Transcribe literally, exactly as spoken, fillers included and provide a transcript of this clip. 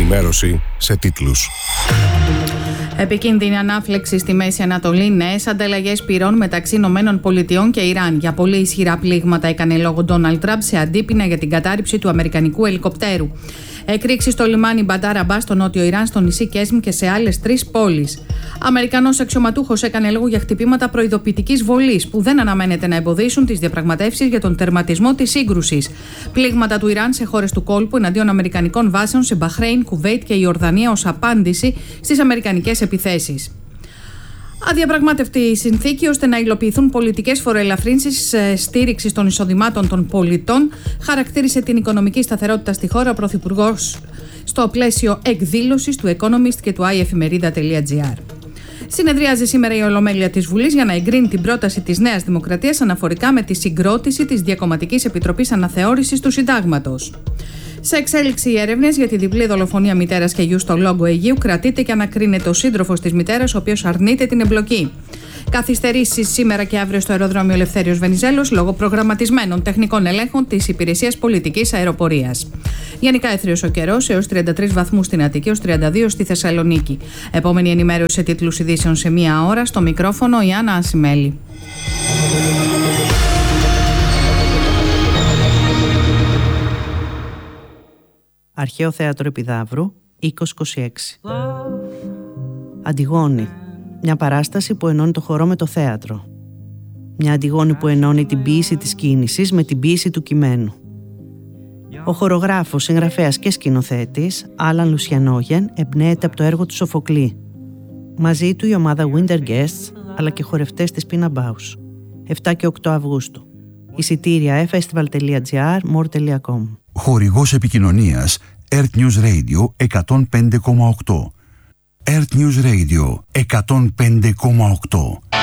ενημέρωση σε τίτλους. Επικίνδυνη ανάφλεξη στη Μέση Ανατολή, νέες ανταλλαγές πυρών μεταξύ Ηνωμένων Πολιτειών και Ιράν. Για πολύ ισχυρά πλήγματα έκανε λόγο Ντόναλντ Τραμπ σε αντίπεινα για την κατάρριψη του αμερικανικού ελικοπτέρου. Εκρήξεις στο λιμάνι Μπαντάρ Αμπάς στο νότιο Ιράν, στο νησί Κέσμ και σε άλλες τρεις πόλεις. Αμερικανός αξιωματούχος έκανε λόγο για χτυπήματα προειδοποιητικής βολής που δεν αναμένεται να εμποδίσουν τις διαπραγματεύσεις για τον τερματισμό της σύγκρουσης. Πλήγματα του Ιράν σε χώρες του κόλπου εναντίον αμερικανικών βάσεων σε Μπαχρέιν, Κουβέιτ και Ιορδανία ως απάντηση στις αμερικανικές επιθέσεις. Αδιαπραγμάτευτη η συνθήκη ώστε να υλοποιηθούν πολιτικές φοροελαφρύνσεις στήριξης των εισοδημάτων των πολιτών, χαρακτήρισε την οικονομική σταθερότητα στη χώρα ο Πρωθυπουργός στο πλαίσιο εκδήλωσης του Economist και του iefημερίδα.gr. Συνεδριάζει σήμερα η Ολομέλεια της Βουλής για να εγκρίνει την πρόταση της Νέας Δημοκρατίας αναφορικά με τη συγκρότηση της Διακομματικής Επιτροπής Αναθεώρησης του Συντάγματος. Σε εξέλιξη οι έρευνες για τη διπλή δολοφονία μητέρας και γιου στο Λόγκο Αιγείου, κρατείται και ανακρίνεται ο σύντροφος της μητέρας, ο οποίος αρνείται την εμπλοκή. Καθυστερήσεις σήμερα και αύριο στο αεροδρόμιο Ελευθέριος Βενιζέλος λόγω προγραμματισμένων τεχνικών ελέγχων της Υπηρεσίας Πολιτικής Αεροπορίας. Γενικά έθριος ο καιρός, έως τριάντα τρεις βαθμούς στην Αττική, έως τριάντα δύο στη Θεσσαλονίκη. Επόμενη ενημέρωση σε τίτλους ειδήσεων σε μία ώρα. Στο μικρόφωνο η Άννα Ασημέλη. Αρχαίο Θέατρο Επιδαύρου, είκοσι είκοσι έξι. Αντιγόνη. Μια παράσταση που ενώνει το χορό με το θέατρο. Μια Αντιγόνη που ενώνει την ποίηση της κίνησης με την ποίηση του κειμένου. Ο χορογράφος, συγγραφέας και σκηνοθέτης, Άλαν Λουσιανόγεν, εμπνέεται από το έργο του Σοφοκλή. Μαζί του η ομάδα Winter Guests, αλλά και χορευτές της Pina Bausch. επτά και οκτώ Αυγούστου. Εισιτήρια e festival τελεία gr, more τελεία com. Χορηγός επικοινωνίας Earth News Radio εκατόν πέντε κόμμα οκτώ. Earth News Radio εκατόν πέντε κόμμα οκτώ.